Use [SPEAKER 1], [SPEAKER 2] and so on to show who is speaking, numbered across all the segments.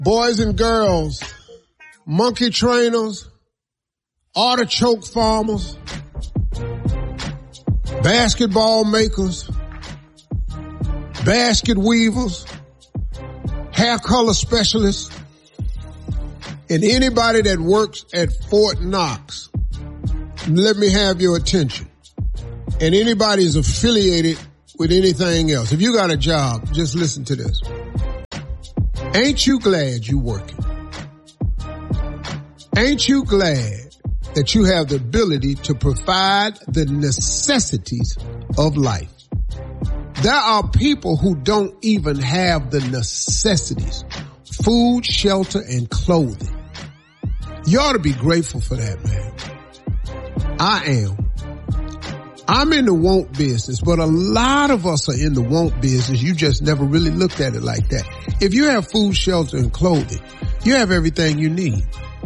[SPEAKER 1] boys and girls, monkey trainers, artichoke farmers, basketball makers, basket weavers, hair color specialists, and anybody that works at Fort Knox. Let me have your attention. And anybody is affiliated with anything else. If you got a job, just listen to this. Ain't you glad you working? Ain't you glad that you have the ability to provide the necessities of life? There are people who don't even have the necessities. Food, shelter, and clothing. You ought to be grateful for that, man. I am. I'm in the want business, but a lot of us are in the want business. You just never really looked at it like that. If you have food, shelter, and clothing, you have everything you need.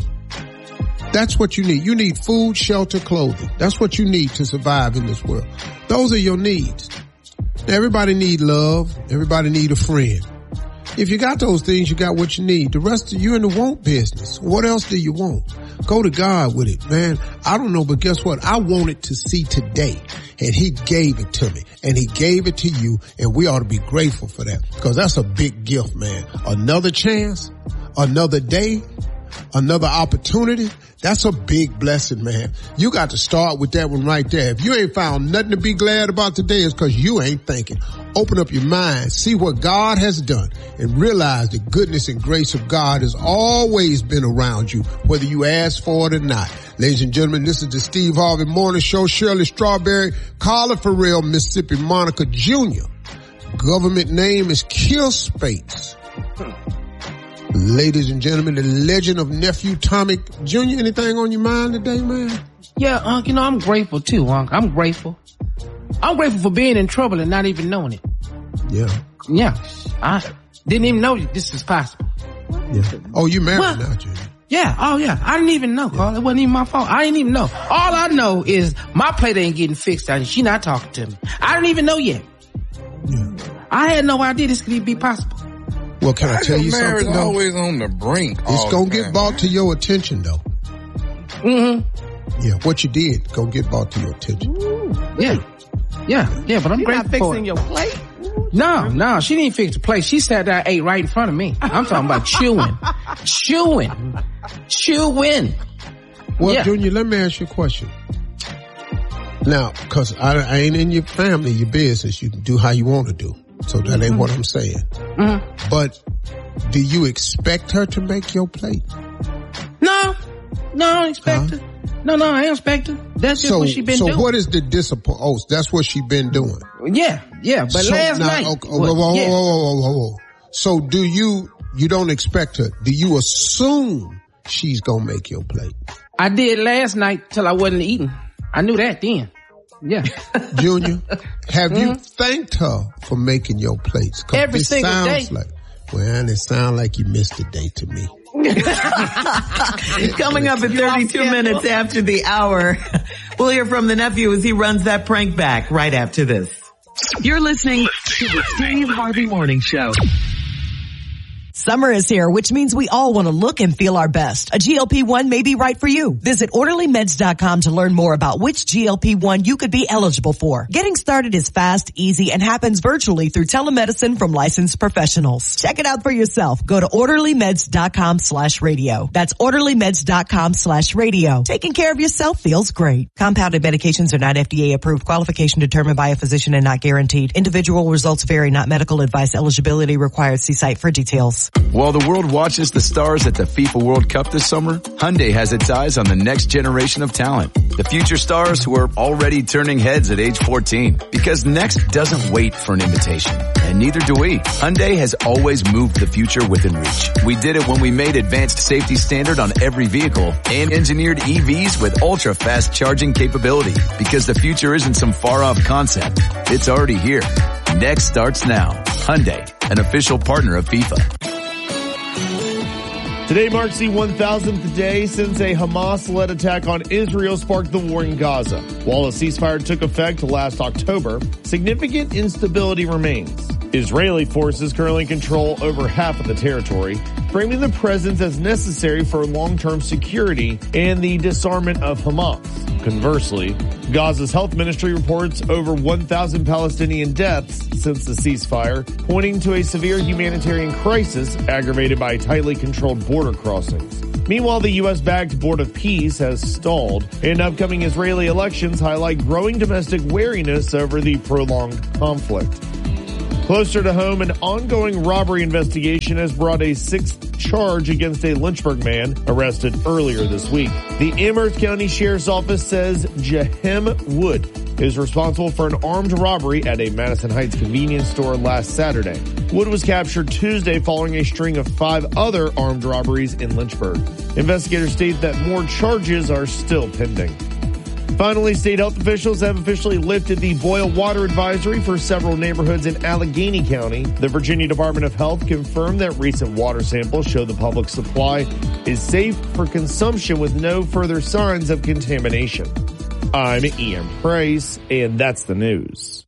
[SPEAKER 1] That's what you need. You need food, shelter, clothing. That's what you need to survive in this world. Those are your needs. Now, everybody need love. Everybody need a friend. If you got those things, you got what you need. The rest of you in the want business. What else do you want? Go to God with it, man. I don't know, but guess what? I wanted to see today, and he gave it to me, and he gave it to you, and we ought to be grateful for that, because that's a big gift, man. Another chance, another day, another opportunity. That's a big blessing, man. You got to start with that one right there. If you ain't found nothing to be glad about today, it's because you ain't thinking. Open up your mind, see what God has done, and realize the goodness and grace of God has always been around you, whether you ask for it or not. Ladies and gentlemen, this is the Steve Harvey Morning Show. Shirley Strawberry, Carla Farrell, Mississippi Monica Jr. Government name is Kill Space. Ladies and gentlemen, the legend of Nephew Tommy Jr. Anything on your mind today, man?
[SPEAKER 2] Yeah, Unc, I'm grateful too, Unc. I'm grateful. I'm grateful for being in trouble and not even knowing it.
[SPEAKER 1] Yeah.
[SPEAKER 2] Yeah. I didn't even know this was possible.
[SPEAKER 1] Yeah. Oh, you married now, Junior?
[SPEAKER 2] Yeah. Oh, yeah. I didn't even know, Carl. It wasn't even my fault. I didn't even know. All I know is my plate ain't getting fixed and she not talking to me. I didn't even know yet. Yeah. I had no idea this could even be possible.
[SPEAKER 1] Well, can I tell you something, though?
[SPEAKER 3] Always on the brink.
[SPEAKER 1] It's gonna get brought to your attention, though.
[SPEAKER 2] Mm-hmm.
[SPEAKER 1] Yeah, what you did gonna get brought to your attention.
[SPEAKER 2] Yeah, but I'm grateful for
[SPEAKER 4] fixing your plate?
[SPEAKER 2] No, she didn't fix the plate. She sat there and ate right in front of me. I'm talking about chewing.
[SPEAKER 1] Well,
[SPEAKER 2] yeah.
[SPEAKER 1] Junior, let me ask you a question. Now, cause I ain't in your family, your business. You can do how you want to do. So that ain't what I'm saying.
[SPEAKER 2] Mm-hmm.
[SPEAKER 1] But do you expect her to make your plate?
[SPEAKER 2] No, I don't expect her. No, I ain't expect her. That's just what she been doing.
[SPEAKER 1] So what is the discipline? Oh, that's what she been doing.
[SPEAKER 2] Yeah. But
[SPEAKER 1] so
[SPEAKER 2] last
[SPEAKER 1] now,
[SPEAKER 2] night.
[SPEAKER 1] Okay, whoa. So do you don't expect her. Do you assume she's gonna make your plate?
[SPEAKER 2] I did last night till I wasn't eating. I knew that then. Yeah.
[SPEAKER 1] Junior, have you thanked her for making your plates?
[SPEAKER 2] Every single day.
[SPEAKER 1] It sounds like you missed a day to me.
[SPEAKER 4] Coming up at 32 minutes after the hour, we'll hear from the nephew as he runs that prank back right after this.
[SPEAKER 5] You're listening to the Steve Harvey Morning Show.
[SPEAKER 6] Summer is here, which means we all want to look and feel our best. A GLP-1 may be right for you. Visit OrderlyMeds.com to learn more about which GLP-1 you could be eligible for. Getting started is fast, easy, and happens virtually through telemedicine from licensed professionals. Check it out for yourself. Go to OrderlyMeds.com/radio. That's OrderlyMeds.com/radio. Taking care of yourself feels great. Compounded medications are not FDA approved. Qualification determined by a physician and not guaranteed. Individual results vary, not medical advice. Eligibility required. See site for details.
[SPEAKER 7] While the world watches the stars at the FIFA World Cup this summer, Hyundai has its eyes on the next generation of talent. The future stars who are already turning heads at age 14. Because next doesn't wait for an invitation. And neither do we. Hyundai has always moved the future within reach. We did it when we made advanced safety standard on every vehicle and engineered EVs with ultra-fast charging capability. Because the future isn't some far-off concept. It's already here. Next starts now. Hyundai, an official partner of FIFA.
[SPEAKER 8] Today marks the 1,000th day since a Hamas-led attack on Israel sparked the war in Gaza. While a ceasefire took effect last October, significant instability remains. Israeli forces currently control over half of the territory. framing the presence as necessary for long-term security and the disarmament of Hamas. Conversely, Gaza's health ministry reports over 1,000 Palestinian deaths since the ceasefire, pointing to a severe humanitarian crisis aggravated by tightly controlled border crossings. Meanwhile, the U.S.-backed Board of Peace has stalled, and upcoming Israeli elections highlight growing domestic wariness over the prolonged conflict. Closer to home, an ongoing robbery investigation has brought a sixth charge against a Lynchburg man arrested earlier this week. The Amherst County Sheriff's Office says Jahem Wood is responsible for an armed robbery at a Madison Heights convenience store last Saturday. Wood was captured Tuesday following a string of 5 other armed robberies in Lynchburg. Investigators state that more charges are still pending. Finally, state health officials have officially lifted the boil water advisory for several neighborhoods in Allegheny County. The Virginia Department of Health confirmed that recent water samples show the public supply is safe for consumption with no further signs of contamination. I'm Ian Price, and that's the news.